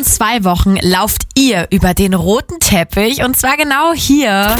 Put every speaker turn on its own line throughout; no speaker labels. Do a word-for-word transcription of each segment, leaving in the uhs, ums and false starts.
in zwei Wochen lauft ihr über den roten Teppich und zwar genau hier.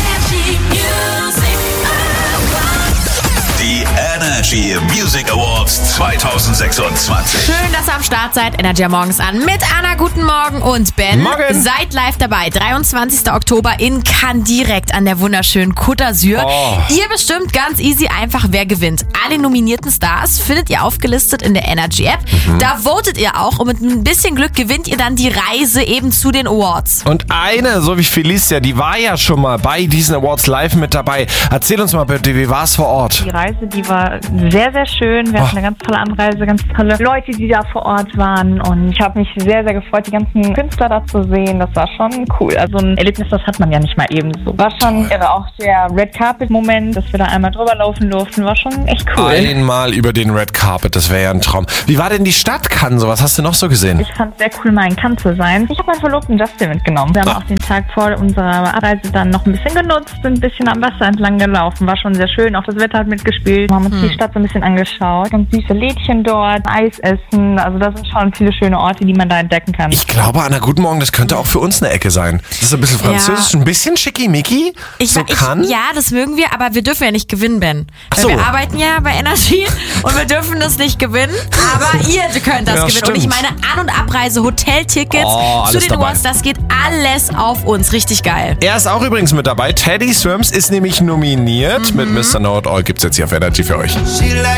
Die Energy Music Awards zwanzig sechsundzwanzig.
Schön, dass ihr am Start seid. Energy morgens an mit Anna. Guten Morgen und Ben.
Morgen.
Seid live dabei. dreiundzwanzigster Oktober in Cannes direkt an der wunderschönen Côte d'Azur.
Oh.
Ihr bestimmt ganz easy einfach, wer gewinnt. Alle nominierten Stars findet ihr aufgelistet in der Energy App.
Mhm.
Da votet ihr auch und mit ein bisschen Glück gewinnt ihr dann die Reise eben zu den Awards.
Und eine, so wie Felicia, die war ja schon mal bei diesen Awards live mit dabei. Erzähl uns mal bitte, wie war es vor Ort?
Die Reise, die war sehr, sehr schön. Wir hatten eine ganz tolle Anreise, ganz tolle Leute, die da vor Ort waren. Und ich habe mich sehr, sehr gefreut, die ganzen Künstler da zu sehen. Das war schon cool. Also ein Erlebnis, das hat man ja nicht mal eben so. War schon irre. Auch der Red Carpet-Moment, dass wir da einmal drüber laufen durften, war schon echt cool.
Einmal über den Red Carpet, das wäre ja ein Traum. Wie war denn die Stadt Cannes? So, was hast du noch so gesehen?
Ich fand es sehr cool, mal in Cannes zu sein. Ich habe meinen Verlobten Justin mitgenommen. Wir haben
Ah.
auch den Tag vor unserer Abreise dann noch ein bisschen genutzt, sind ein bisschen am Wasser entlang gelaufen. War schon sehr schön. Auch das Wetter hat mitgespielt. Wir haben uns
Hm.
die Stadt so ein bisschen angeschaut. Ganz süße Lädchen dort, Eis essen. Also da sind schon viele schöne Orte, die man da entdecken kann.
Ich glaube, Anna, guten Morgen, das könnte auch für uns eine Ecke sein. Das ist ein bisschen französisch, ein bisschen schickimicki.
Ich,
so
ich,
kann.
ja, das mögen wir, aber wir dürfen ja nicht gewinnen, Ben.
Ach
Weil
so.
wir arbeiten ja bei Energy und wir dürfen das nicht gewinnen, aber ihr könnt das
Ja,
gewinnen. Und ich
stimmt.
meine, An- und Abreise, Hoteltickets
Oh,
zu
alles
den
dabei.
Awards, das geht alles auf uns. Richtig geil.
Er ist auch übrigens mit dabei. Teddy Swims ist nämlich nominiert. Mit Mister Know It All gibt's jetzt hier auf Energy für euch.